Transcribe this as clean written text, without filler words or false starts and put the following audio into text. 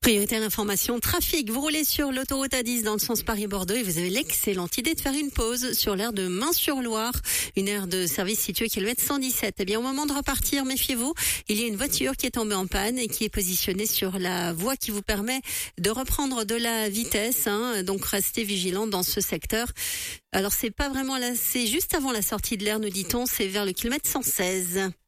Priorité à l'information, trafic. Vous roulez sur l'autoroute A10 dans le sens Paris-Bordeaux et vous avez l'excellente idée de faire une pause sur l'aire de Main-sur-Loire, une aire de service située kilomètre 117. Eh bien, au moment de repartir, méfiez-vous, il y a une voiture qui est tombée en panne et qui est positionnée sur la voie qui vous permet de reprendre de la vitesse, donc restez vigilants dans ce secteur. Alors, c'est pas vraiment là, c'est juste avant la sortie de l'aire, nous dit-on, c'est vers le kilomètre 116.